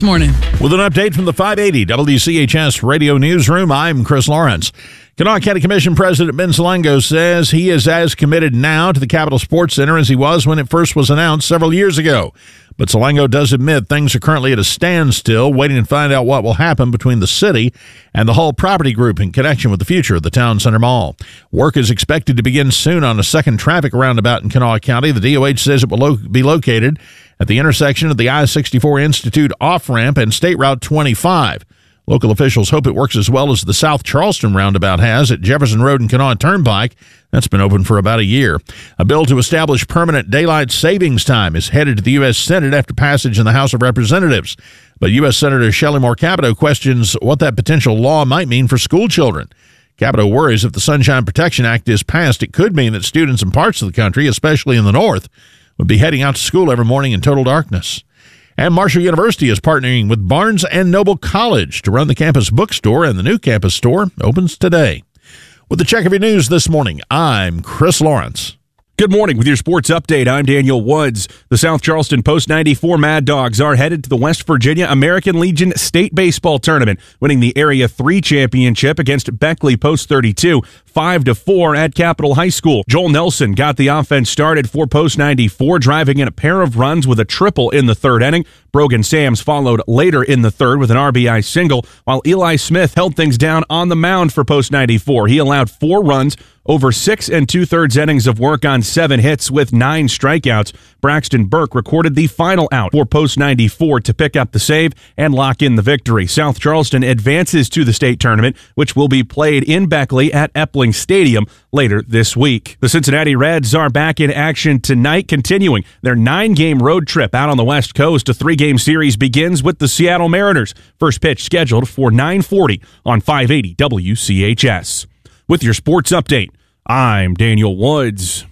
Morning. With an update from the 580 WCHS Radio Newsroom, I'm Chris Lawrence. Kanawha County Commission President Ben Salango says he is as committed now to the Capitol Sports Center as he was when it first was announced several years ago. But Salango does admit things are currently at a standstill, waiting to find out what will happen between the city and the Hull Property Group in connection with the future of the Town Center Mall. Work is expected to begin soon on a second traffic roundabout in Kanawha County. The DOH says it will be located at the intersection of the I-64 Institute off-ramp and State Route 25. Local officials hope it works as well as the South Charleston roundabout has at Jefferson Road and Kanawha Turnpike. That's been open for about a year. A bill to establish permanent daylight savings time is headed to the U.S. Senate after passage in the House of Representatives. But U.S. Senator Shelley Moore Capito questions what that potential law might mean for school children. Capito worries if the Sunshine Protection Act is passed, it could mean that students in parts of the country, especially in the north, would be heading out to school every morning in total darkness. And Marshall University is partnering with Barnes & Noble College to run the campus bookstore, and the new campus store opens today. With the check of your news this morning, I'm Chris Lawrence. Good morning. With your sports update, I'm Daniel Woods. The South Charleston Post 94 Mad Dogs are headed to the West Virginia American Legion State Baseball Tournament, winning the Area 3 championship against Beckley Post 32, 5-4 at Capitol High School. Joel Nelson got the offense started for Post 94, driving in a pair of runs with a triple in the third inning. Brogan Sams followed later in the third with an RBI single, while Eli Smith held things down on the mound for Post 94. He allowed 4 runs over 6 2/3 innings of work on 7 hits with 9 strikeouts. Braxton Burke recorded the final out for Post 94 to pick up the save and lock in the victory. South Charleston advances to the state tournament, which will be played in Beckley at Epling Stadium later this week. The Cincinnati Reds are back in action tonight, continuing their 9-game road trip out on the West Coast. A 3-game series begins with the Seattle Mariners. First pitch scheduled for 9:40 on 580 WCHS. With your sports update, I'm Daniel Woods.